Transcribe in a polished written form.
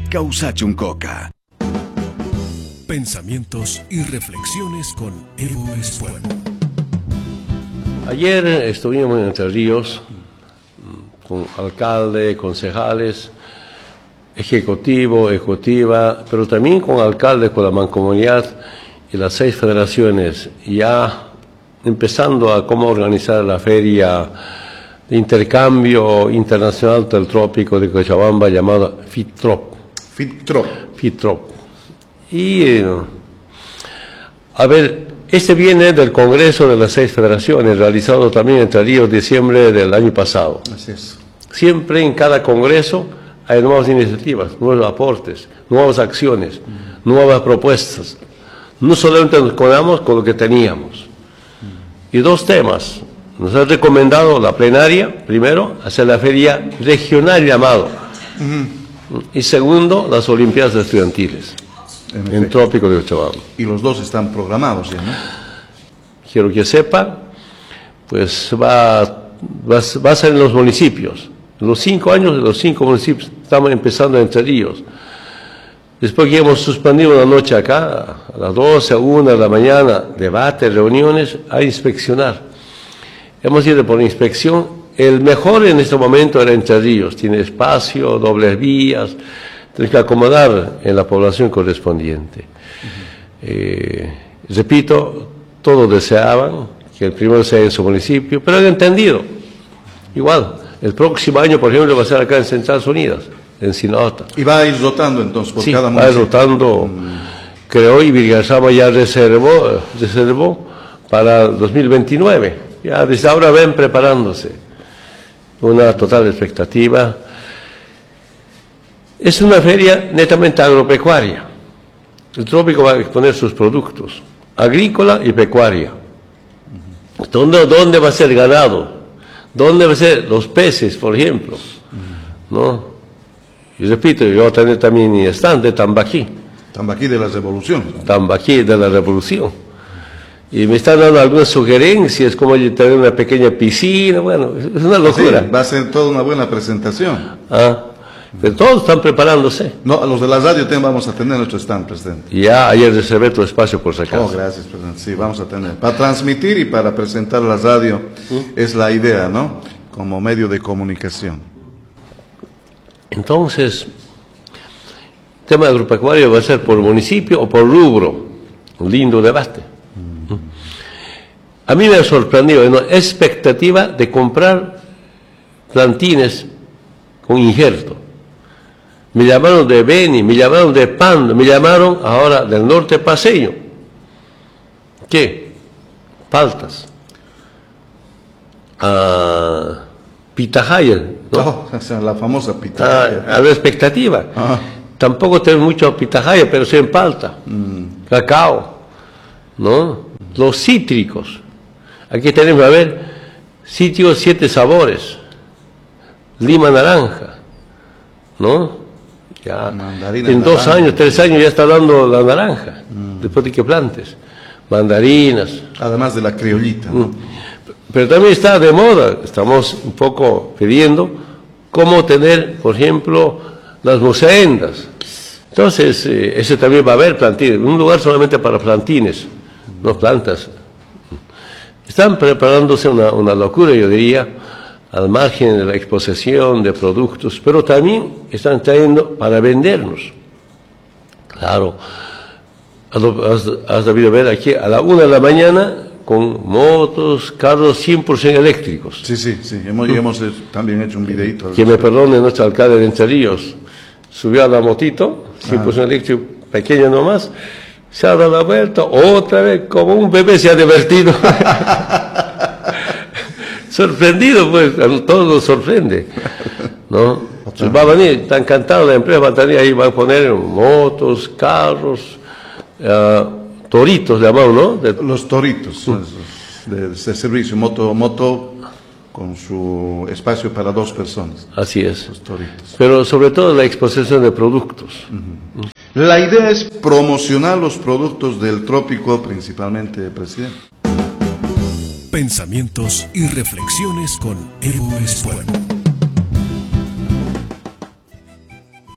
Causa Chuncoca. Pensamientos y reflexiones con Evo Espuelo. Ayer estuvimos en Entre Ríos con alcalde, concejales, ejecutiva, pero también con alcaldes, con la mancomunidad y las 6 federaciones, ya empezando a cómo organizar la feria de intercambio internacional del trópico de Cochabamba llamada FITROP. Y a ver, este viene del Congreso de las 6 federaciones, realizado también Entre Ríos, diciembre del año pasado. Así es. Siempre en cada congreso hay nuevas iniciativas, nuevos aportes, nuevas acciones, nuevas propuestas. No solamente nos quedamos con lo que teníamos. Y 2 temas. Nos ha recomendado la plenaria, primero, hacer la feria regional llamado. Y segundo, las Olimpiadas Estudiantiles en Trópico de Cochabamba. Y los 2 están programados ya, ¿no? Quiero que sepa, pues va a ser en los municipios. En los 5 años de los 5 municipios estamos empezando en Entre Ríos. Después que hemos suspendido una noche acá, a las 12, a 1 de la mañana, debates, reuniones, a inspeccionar. Hemos ido por inspección. El mejor en este momento era Entre Ríos. Tiene espacio, dobles vías, tiene que acomodar en la población correspondiente. Repito, todos deseaban que el primero sea en su municipio, pero han entendido. Igual, el próximo año, por ejemplo, va a ser acá en Centrales Unidas, en Sinota. Y va a ir rotando entonces por cada municipio. Sí, va rotando. Creo, y Vilgasama ya reservó para 2029. Ya desde ahora ven preparándose. Una total expectativa. Es una feria netamente agropecuaria. El trópico va a exponer sus productos, agrícola y pecuaria. ¿Dónde va a ser ganado? ¿Dónde va a ser los peces, por ejemplo? ¿No? Y repito, yo voy a tener también mi stand de Tambaquí. Tambaquí de la Revolución. Tambaquí de la Revolución. Y me están dando algunas sugerencias, como tener una pequeña piscina, bueno, es una locura. Sí, va a ser toda una buena presentación. Pero todos están preparándose. No, a los de la radio vamos a tener nuestro stand, presidente. Ya ayer reservé tu espacio por si acaso. Oh, gracias, presidente. Sí, vamos a tener. Para transmitir y para presentar la radio es la idea, ¿no? Como medio de comunicación. Entonces, el tema agropecuario va a ser por municipio o por rubro. Un lindo debate. A mí me ha sorprendido, ¿no? Expectativa de comprar plantines con injerto. Me llamaron de Beni, me llamaron de Pando, me llamaron ahora del norte paseño. ¿Qué? Paltas. Pitahaya, ¿no? Oh, esa es la famosa pitahaya. A la expectativa. Tampoco tengo mucho pitahaya, pero sí en palta. Cacao, ¿no? Los cítricos. Aquí tenemos, a ver, cítricos 7 sabores. Lima naranja, ¿no? Ya en 2 años, 3 años ya está dando la naranja, después de que plantes. Mandarinas. Además de la criollita, ¿no? Pero también está de moda, estamos un poco pidiendo cómo tener, por ejemplo, las mosaendas. Entonces, ese también va a haber plantines, un lugar solamente para plantines, no plantas. Están preparándose una locura, yo diría, al margen de la exposición de productos, pero también están trayendo para vendernos. Claro, has debido ver aquí a la 1 de la mañana con motos, carros 100% eléctricos. Sí, hemos también hecho un videito. Que me perdone nuestro alcalde de Entre Ríos, subió a la motito, 100% eléctrico, pequeña nomás, se ha dado la vuelta, otra vez, como un bebé se ha divertido. Sorprendido, pues, a todos nos sorprende, ¿no? Pues va a venir, está encantado la empresa, va a tener ahí, va a poner motos, carros, toritos, llamamos, ¿no? Los toritos, de servicio, moto con su espacio para 2 personas. Así es. Los toritos. Pero sobre todo la exposición de productos. La idea es promocionar los productos del trópico, principalmente, presidente. Pensamientos y reflexiones con Evo Espuelo.